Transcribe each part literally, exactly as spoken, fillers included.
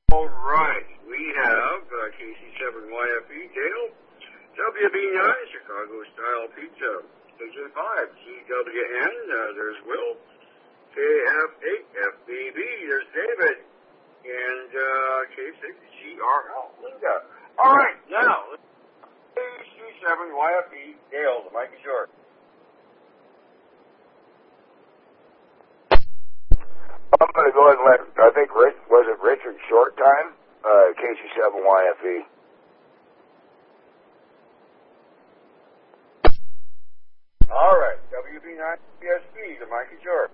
All right, we have uh, K C seven Y F E, Dale, W B nine, Chicago Style Pizza, Station five, C W N, uh, there's Will, K F eight, F B B, there's David, and uh, K six, G R L, Linda. All right, now, K C seven Y F E, Dale, the mic is yours. I'm going to go ahead and let, I think, Rich, was it Richard Shorttime, uh, K C seven Y F E. All right, W B nine P S B, the mic is yours.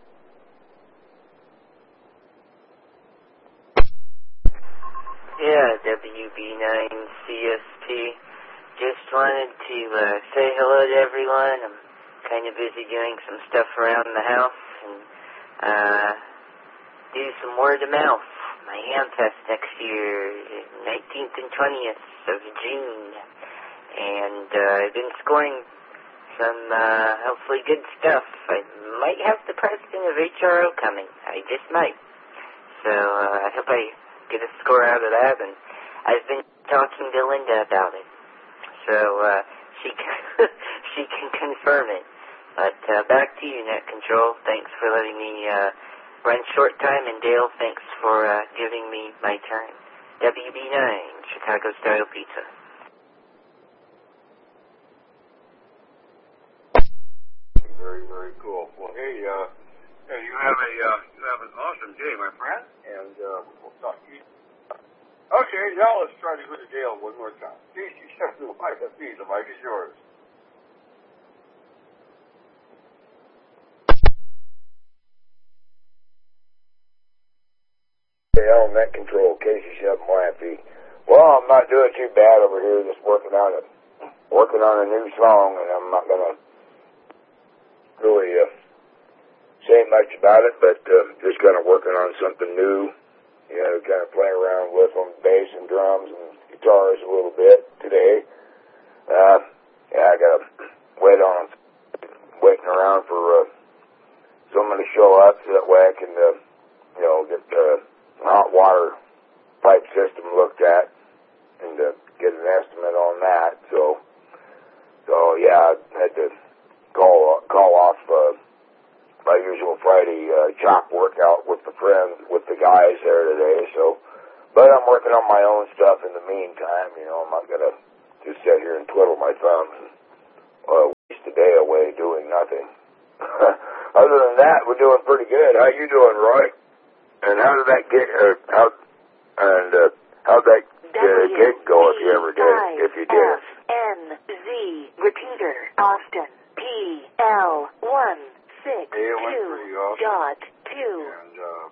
Yeah, W B nine C S T. Just wanted to uh, say hello to everyone. I'm kind of busy doing some stuff around the house and uh, do some word of mouth. My Hamfest next year, nineteenth and twentieth of June. And uh, I've been scoring some uh, hopefully good stuff. I might have the president of H R O coming. I just might. So uh, I hope I get a score out of that. And I've been talking to Linda about it. So uh, she can, she can confirm it. But uh, back to you, Net Control. Thanks for letting me uh, run short time. And Dale, thanks for uh, giving me my turn. W B nine, Chicago Style Pizza. Very, very cool. Well, hey, uh, hey, you have a uh, you have an awesome day, my friend, and uh, we'll talk to you. Okay, now let's try to go to Dale one more time. K C seven Y F E, the mic is yours. Dale, Net Control, K C seven Y F E. Well, I'm not doing too bad over here, just working on a, working on a new song, and I'm not going to really uh, say much about it, but uh, just kind of working on something new, you know, kind of playing around with them, bass and drums and guitars a little bit today. Uh, yeah, I got to wait on, waiting around for uh, someone to show up so that way I can, uh, you know, get the hot water pipe system looked at and uh, get an estimate on that. So, so yeah, I had to call call off uh, my usual Friday uh, chop workout with the friends, with the guys there today. So, but I'm working on my own stuff in the meantime. You know, I'm not gonna just sit here and twiddle my thumbs and uh, waste a day away doing nothing. Other than that, we're doing pretty good. How you doing, Roy? And how did that get? Uh, how and uh, how'd that uh, gig go? If you ever did, if you did. N Z repeater Austin. P L one six Hey, it went two pretty awesome. dot two. And uh,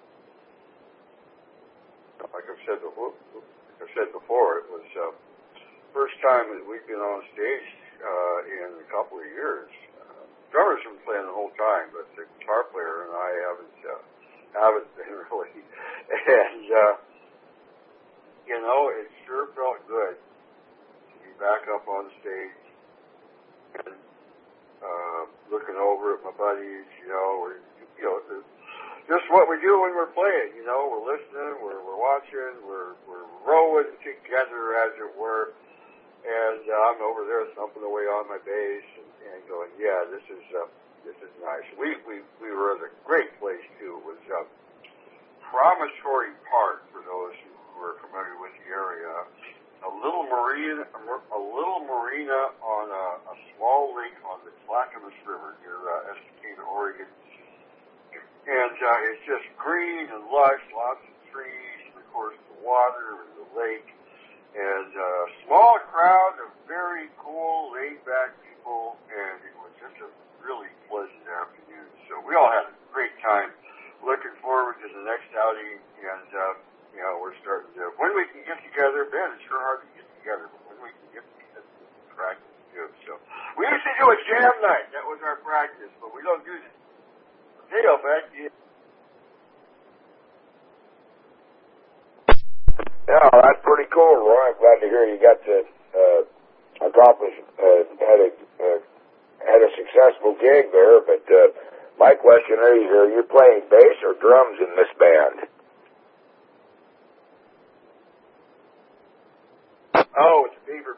like I've said before, like I've said before, it was uh, first time that we've been on stage uh, in a couple of years. Uh, drummers have been playing the whole time, but the guitar player and I haven't uh, haven't been really. And uh, you know, it sure felt good to be back up on stage and Uh, looking over at my buddies, you know, we're, you know, just what we do when we're playing, you know, we're listening, we're, we're watching, we're, we're rowing together, as it were, and uh, I'm over there thumping away on my bass and, and going, yeah, this is, uh, this is nice. We, we, we were at a great place, too. It was, uh, Promontory Park, for those who are familiar with the area. A little marina, a little marina on a, a small lake on the Clackamas River near uh, Estacada, Oregon, and uh, it's just green and lush, lots of trees, and of course the water and the lake, and a uh, small crowd of very cool, laid-back people, and it was just a really pleasant afternoon. So we all had a great time. Looking forward to the next outing, and. Uh, You know, we're starting to, when we can get together, man, it's sure hard to get together, but when we can get together, we practice too. So, we used to do a jam night. That was our practice, but we don't do that. Dale, back to you. Yeah, that's pretty cool, Roy. I'm glad to hear you got to uh, accomplish, uh, had a uh, had a successful gig there. But uh, my question is, are you playing bass or drums in this band?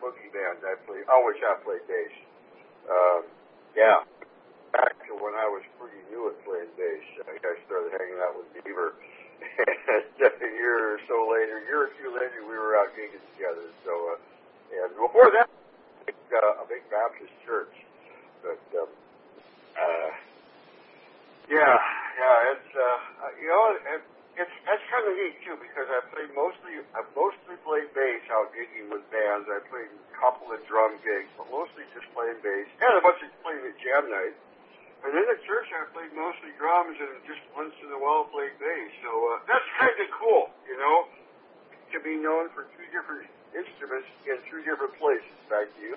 boogie bands. I played, always have played bass. Um, yeah. Back to when I was pretty new at playing bass. I I started hanging out with Beaver. And a year or so later, a year or two later, we were out gigging together. So, uh, and before that, uh, a big Baptist church. But, um, uh, yeah, yeah, it's, uh, you know, it, it's, that's kind of neat too, because I played mostly, I've mostly played bass out gigging with bands. I played a couple of drum gigs, but mostly just playing bass, and a bunch of playing at jam night. And in the church, I played mostly drums and just once in a while played bass. So, uh, that's kind of cool, you know, to be known for two different instruments in two different places. Back to you.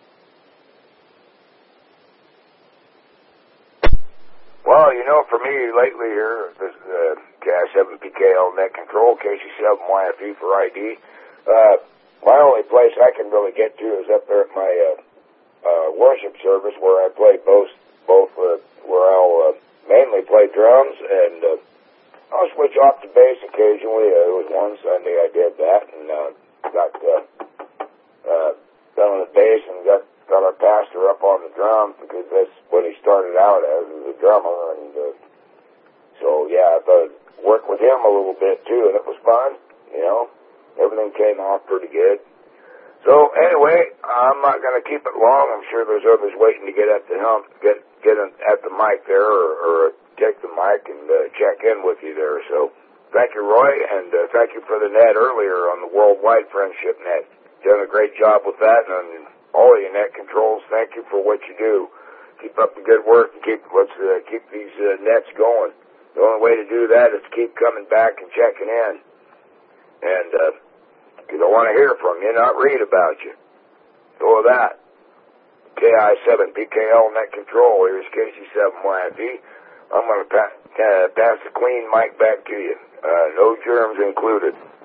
Well, you know, for me lately here, this uh, K I seven P K L net control, K C seven Y F E for I D. Uh, my only place I can really get to is up there at my uh, uh, worship service where I play both, both uh, where I'll uh, mainly play drums and uh, I'll switch off to bass occasionally. Uh, there was one Sunday I did that and uh, got uh, uh, done with the bass and got got our pastor up on the drums because that's what he started out as, as a drummer. And uh, so, yeah, I thought I'd work with him a little bit, too, and it was fun, you know. Everything came off pretty good. So, anyway, I'm not going to keep it long. I'm sure there's others waiting to get at the hump, get get at the mic there or, or take the mic and uh, check in with you there. So, thank you, Roy, and uh, thank you for the net earlier on the Worldwide Friendship Net. Done a great job with that, and all of you net controls, thank you for what you do. Keep up the good work and keep let's uh, keep these uh, nets going. The only way to do that is to keep coming back and checking in. And uh, because I want to hear from you, not read about you. So with that, K I seven P K L net control. Here's K C seven Y F E. I'm going to pa- uh, pass the clean mic back to you. Uh, no germs included.